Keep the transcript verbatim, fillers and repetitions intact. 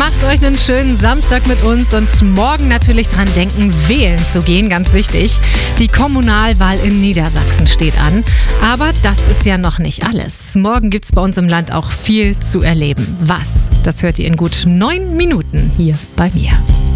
Macht euch einen schönen Samstag mit uns und morgen natürlich dran denken, wählen zu gehen, ganz wichtig. Die Kommunalwahl in Niedersachsen steht an. Aber das ist ja noch nicht alles. Morgen gibt's bei uns im Land auch viel zu erleben. Was? Das hört ihr in gut neun Minuten hier bei mir.